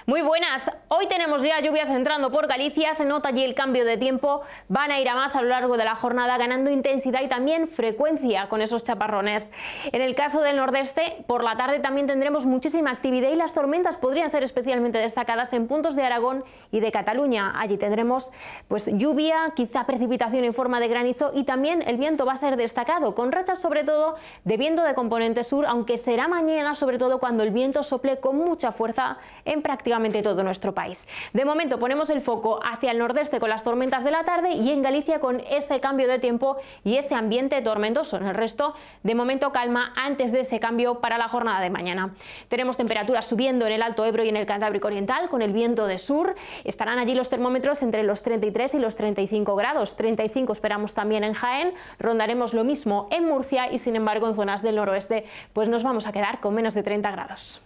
Muy buenas. Hoy tenemos ya lluvias entrando por Galicia, se nota allí el cambio de tiempo, van a ir a más a lo largo de la jornada, ganando intensidad y también frecuencia con esos chaparrones. En el caso del nordeste, por la tarde también tendremos muchísima actividad y las tormentas podrían ser especialmente destacadas en puntos de Aragón y de Cataluña. Allí tendremos pues lluvia, quizá precipitación en forma de granizo y también el viento va a ser destacado, con rachas sobre todo de viento de componente sur, aunque será mañana sobre todo cuando el viento sople con mucha fuerza en prácticamente todo nuestro país. De momento ponemos el foco hacia el nordeste con las tormentas de la tarde y en Galicia con ese cambio de tiempo y ese ambiente tormentoso. En el resto, de momento calma antes de ese cambio para la jornada de mañana. Tenemos temperaturas subiendo en el Alto Ebro y en el Cantábrico Oriental con el viento de sur. Estarán allí los termómetros entre los 33 y los 35 grados. 35 esperamos también en Jaén. Rondaremos lo mismo en Murcia y sin embargo en zonas del noroeste pues nos vamos a quedar con menos de 30 grados.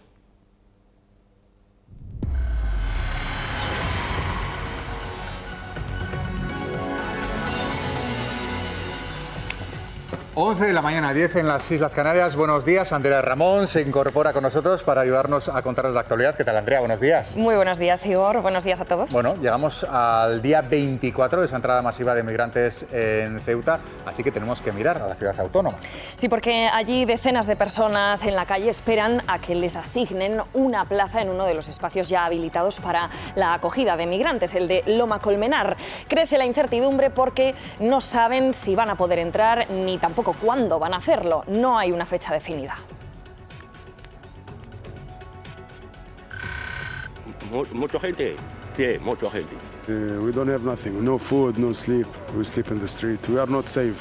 Once de la mañana, 10 en las Islas Canarias. Buenos días. Andrea Ramón se incorpora con nosotros para ayudarnos a contarnos la actualidad. ¿Qué tal, Andrea? Buenos días. Muy buenos días, Igor. Buenos días a todos. Bueno, llegamos al día 24 de esa entrada masiva de migrantes en Ceuta, así que tenemos que mirar a la ciudad autónoma. Sí, porque allí decenas de personas en la calle esperan a que les asignen una plaza en uno de los espacios ya habilitados para la acogida de migrantes, el de Loma Colmenar. Crece la incertidumbre porque no saben si van a poder entrar ni tampoco cuándo van a hacerlo. No hay una fecha definida. Mucha gente, sí, mucha gente. We don't have nothing, no food, no sleep. We sleep in the street. We are not safe.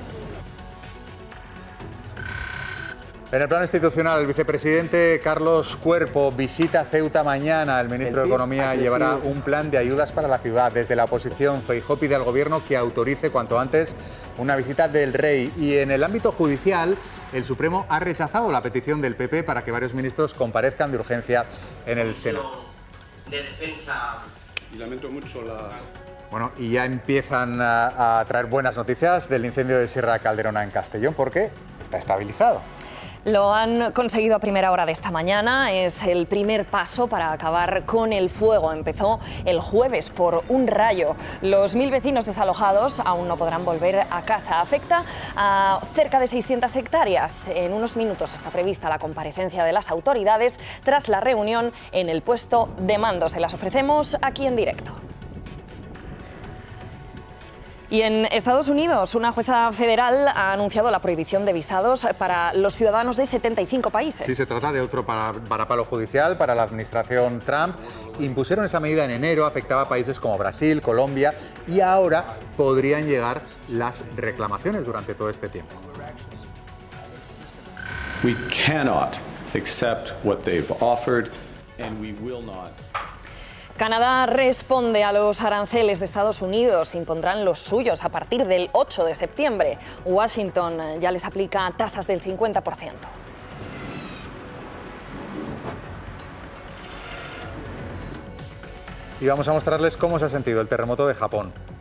En el plano institucional, el vicepresidente Carlos Cuerpo visita Ceuta mañana. El ministro de Economía llevará un plan de ayudas para la ciudad. Desde la oposición, Feijóo pide al Gobierno que autorice cuanto antes una visita del Rey. Y en el ámbito judicial, el Supremo ha rechazado la petición del PP para que varios ministros comparezcan de urgencia en el Senado. De defensa. Y lamento mucho la... Bueno, y ya empiezan a traer buenas noticias del incendio de Sierra Calderona en Castellón, porque está estabilizado. Lo han conseguido a primera hora de esta mañana. Es el primer paso para acabar con el fuego. Empezó el jueves por un rayo. Los 1000 vecinos desalojados aún no podrán volver a casa. Afecta a cerca de 600 hectáreas. En unos minutos está prevista la comparecencia de las autoridades tras la reunión en el puesto de mando. Se las ofrecemos aquí en directo. Y en Estados Unidos, una jueza federal ha anunciado la prohibición de visados para los ciudadanos de 75 países. Sí, se trata de otro varapalo judicial para la administración Trump. Impusieron esa medida en enero, afectaba a países como Brasil, Colombia y ahora podrían llegar las reclamaciones durante todo este tiempo. We cannot accept what they've offered and we will not. Canadá responde a los aranceles de Estados Unidos, impondrán los suyos a partir del 8 de septiembre. Washington ya les aplica tasas del 50%. Y vamos a mostrarles cómo se ha sentido el terremoto de Japón.